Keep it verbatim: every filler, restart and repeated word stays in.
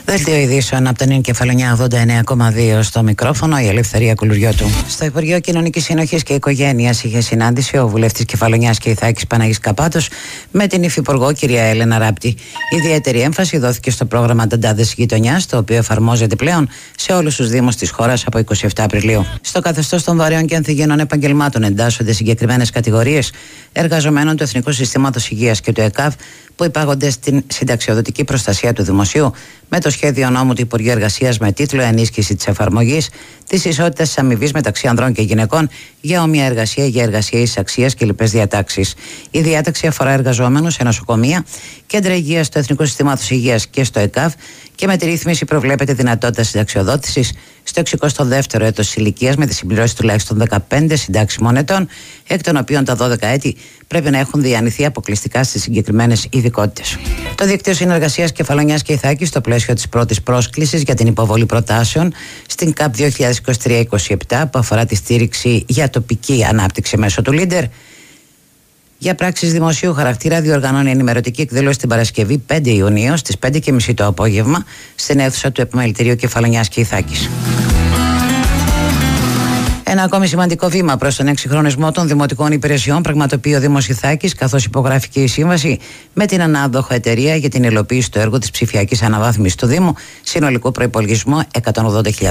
Δελτίο ειδήσεων από την Κεφαλονιά ογδόντα εννέα κόμμα δύο στο μικρόφωνο, η Ελευθερία Κουλουριώτου. Στο Υπουργείο Κοινωνικής Συνοχής και Οικογένειας είχε συνάντηση ο βουλευτής Κεφαλονιάς και Ιθάκης Παναγής Καπάτος με την υφυπουργό κυρία Έλενα Ράπτη. Ιδιαίτερη έμφαση δόθηκε στο πρόγραμμα Ταντάδες Γειτονιάς, το οποίο εφαρμόζεται πλέον σε όλους τους Δήμους της χώρας από εικοστή εβδόμη Απριλίου. Στο καθεστώς των βαρέων και ανθυγιεινών επαγγελμάτων εντάσσονται συγκεκριμένες κατηγορίες εργαζομένων του Εθνικού Συστήματος Υγείας και του ΕΚΑΒ που υπάγονται στην συνταξιοδοτική προστασία του δημοσίου, με το σχέδιο νόμου του Υπουργείου Εργασίας με τίτλο Ενίσχυση της εφαρμογής της ισότητας της αμοιβής μεταξύ ανδρών και γυναικών για όμοια εργασία, για εργασία ίσης αξίας και λοιπές διατάξεις. Η διάταξη αφορά εργαζόμενους σε νοσοκομεία, κέντρα υγείας του Εθνικού Συστήματος Υγείας και στο ΕΚΑΒ και με τη ρύθμιση προβλέπεται δυνατότητα συνταξιοδότησης στο εξηκοστό δεύτερο έτος της ηλικίας με τη συμπληρώση τουλάχιστον δεκαπέντε συντάξιμων ετών, εκ των οποίων τα δώδεκα έτη πρέπει να έχουν διανυθεί αποκλειστικά στις συγκεκριμένες ειδικότητες. Το Δίκτυο Συνεργασίας Κεφαλονιάς και Ιθάκης, στο πλαίσιο της πρώτης πρόσκλησης για την υποβολή προτάσεων στην ΚΑΠ δύο χιλιάδες είκοσι τρία είκοσι επτά, που αφορά τη στήριξη για τοπική ανάπτυξη μέσω του Λίντερ, για πράξεις δημοσίου χαρακτήρα διοργανώνει ενημερωτική εκδήλωση την Παρασκευή πέντε Ιουνίου στις πέντε και μισή το απόγευμα στην αίθουσα του Επιμελητηρίου Κεφαλονιάς και Ιθάκης. Ένα ακόμη σημαντικό βήμα προς τον εξυγχρονισμό των δημοτικών υπηρεσιών πραγματοποιεί ο Δήμος Ιθάκης, καθώς υπογράφηκε η σύμβαση με την ανάδοχο εταιρεία για την υλοποίηση του έργου της ψηφιακής αναβάθμισης του Δήμου, συνολικό προϋπολογισμό εκατόν ογδόντα χιλιάδες